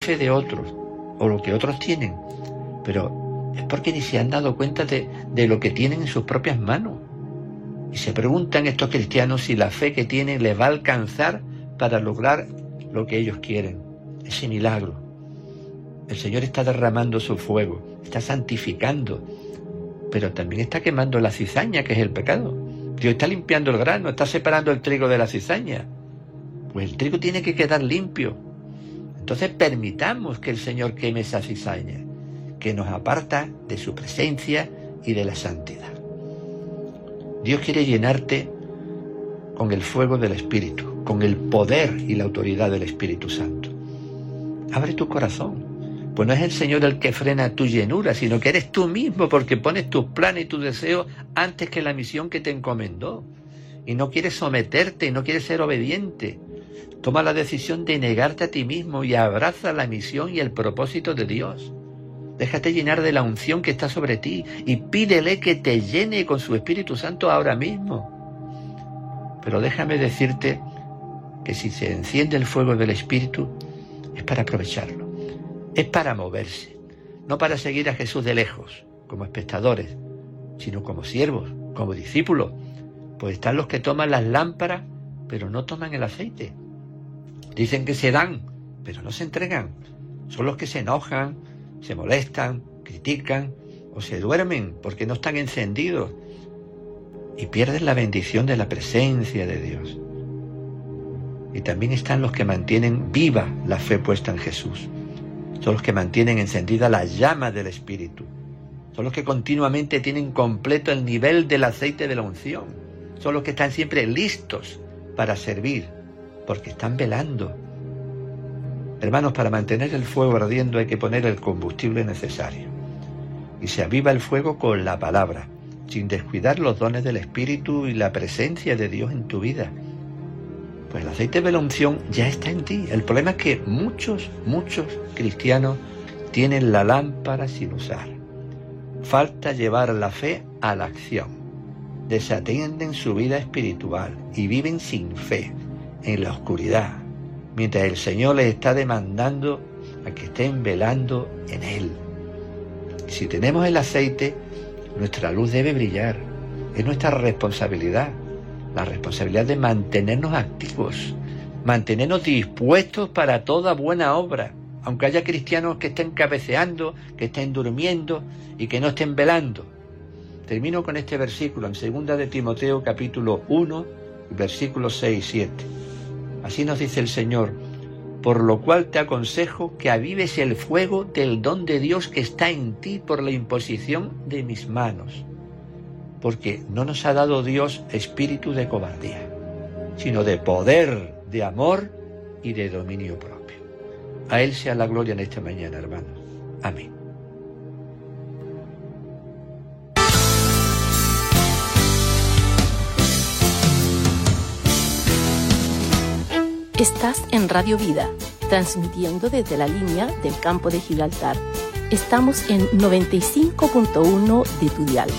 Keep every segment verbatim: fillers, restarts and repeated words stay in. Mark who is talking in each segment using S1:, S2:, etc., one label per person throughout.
S1: fe de otros o lo que otros tienen, pero es porque ni se han dado cuenta de, de lo que tienen en sus propias manos. Y se preguntan estos cristianos si la fe que tienen les va a alcanzar para lograr lo que ellos quieren, ese milagro. El Señor está derramando su fuego, está santificando, pero también está quemando la cizaña, que es el pecado. Dios está limpiando el grano, está separando el trigo de la cizaña. Pues el trigo tiene que quedar limpio. Entonces permitamos que el Señor queme esa cizaña, que nos aparta de su presencia y de la santidad. Dios quiere llenarte con el fuego del Espíritu, con el poder y la autoridad del Espíritu Santo. Abre tu corazón, pues no es el Señor el que frena tu llenura, sino que eres tú mismo, porque pones tus planes y tus deseos antes que la misión que te encomendó. Y no quieres someterte, y no quieres ser obediente. Toma la decisión de negarte a ti mismo y abraza la misión y el propósito de Dios. Déjate llenar de la unción que está sobre ti y pídele que te llene con su Espíritu Santo ahora mismo. Pero déjame decirte que si se enciende el fuego del Espíritu, es para aprovecharlo, es para moverse, no para seguir a Jesús de lejos, como espectadores, sino como siervos, como discípulos. Pues están los que toman las lámparas, pero no toman el aceite. Dicen que se dan, pero no se entregan. Son los que se enojan, se molestan, critican o se duermen porque no están encendidos y pierden la bendición de la presencia de Dios. Y también están los que mantienen viva la fe puesta en Jesús. Son los que mantienen encendida la llama del Espíritu. Son los que continuamente tienen completo el nivel del aceite de la unción. Son los que están siempre listos para servir, porque están velando. Hermanos, para mantener el fuego ardiendo hay que poner el combustible necesario. Y se aviva el fuego con la palabra, sin descuidar los dones del Espíritu y la presencia de Dios en tu vida. Pues el aceite de la unción ya está en ti. El problema es que muchos, muchos cristianos tienen la lámpara sin usar. Falta llevar la fe a la acción. Desatienden su vida espiritual y viven sin fe, en la oscuridad, mientras el Señor les está demandando a que estén velando en Él. Si tenemos el aceite, nuestra luz debe brillar. Es nuestra responsabilidad, la responsabilidad de mantenernos activos, mantenernos dispuestos para toda buena obra, aunque haya cristianos que estén cabeceando, que estén durmiendo y que no estén velando. Termino con este versículo en segunda de Timoteo capítulo uno, versículos seis y siete. Así nos dice el Señor: por lo cual te aconsejo que avives el fuego del don de Dios que está en ti por la imposición de mis manos. Porque no nos ha dado Dios espíritu de cobardía, sino de poder, de amor y de dominio propio. A Él sea la gloria en esta mañana, hermanos. Amén.
S2: Estás en Radio Vida, transmitiendo desde la línea del campo de Gibraltar. Estamos en noventa y cinco punto uno de tu dial.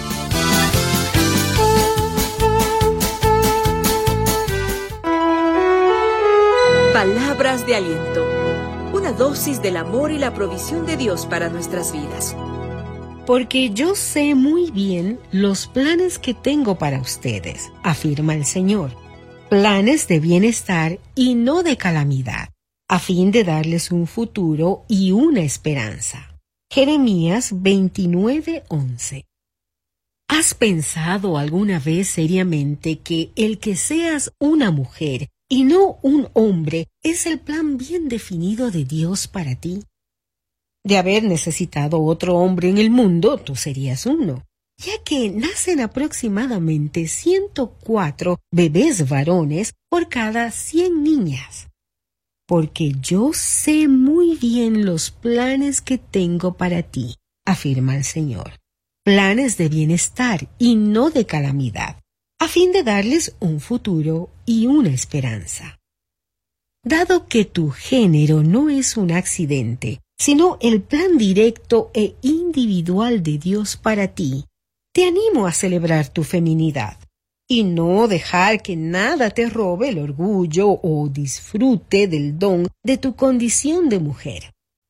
S3: Palabras de aliento. Una dosis del amor y la provisión de Dios para nuestras vidas.
S4: Porque yo sé muy bien los planes que tengo para ustedes, afirma el Señor. Planes de bienestar y no de calamidad, a fin de darles un futuro y una esperanza. Jeremías veintinueve once. ¿Has pensado alguna vez seriamente que el que seas una mujer y no un hombre es el plan bien definido de Dios para ti? De haber necesitado otro hombre en el mundo, tú serías uno, ya que nacen aproximadamente ciento cuatro bebés varones por cada cien niñas. Porque yo sé muy bien los planes que tengo para ti, afirma el Señor. Planes de bienestar y no de calamidad, a fin de darles un futuro y una esperanza. Dado que tu género no es un accidente, sino el plan directo e individual de Dios para ti, te animo a celebrar tu feminidad y no dejar que nada te robe el orgullo o disfrute del don de tu condición de mujer.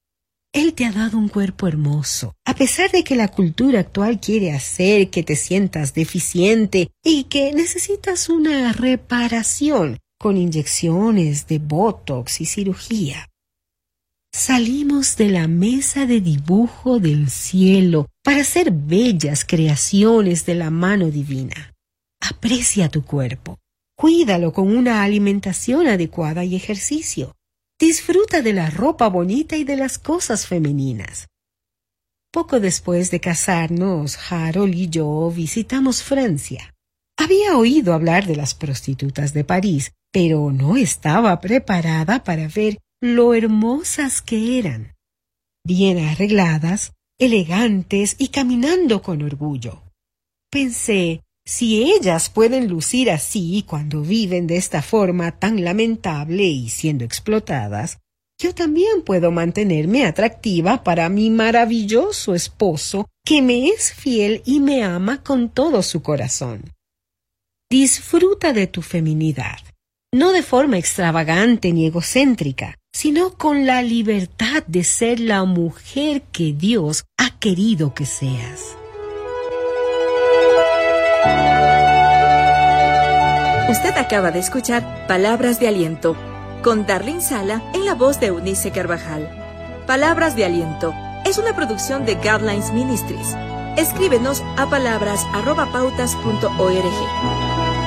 S4: Él te ha dado un cuerpo hermoso. A pesar de que la cultura actual quiere hacer que te sientas deficiente y que necesitas una reparación con inyecciones de botox y cirugía. Salimos de la mesa de dibujo del cielo para ser bellas creaciones de la mano divina. Aprecia tu cuerpo. Cuídalo con una alimentación adecuada y ejercicio. Disfruta de la ropa bonita y de las cosas femeninas. Poco después de casarnos, Harold y yo visitamos Francia. Había oído hablar de las prostitutas de París, pero no estaba preparada para ver lo hermosas que eran. Bien arregladas, elegantes y caminando con orgullo. Pensé, si ellas pueden lucir así cuando viven de esta forma tan lamentable y siendo explotadas, yo también puedo mantenerme atractiva para mi maravilloso esposo que me es fiel y me ama con todo su corazón. Disfruta de tu feminidad, no de forma extravagante ni egocéntrica, sino con la libertad de ser la mujer que Dios ha querido que seas.
S3: Usted acaba de escuchar Palabras de Aliento, con Darlene Sala en la voz de Eunice Carvajal. Palabras de Aliento es una producción de Guidelines Ministries. Escríbenos a palabras arroba pautas punto org.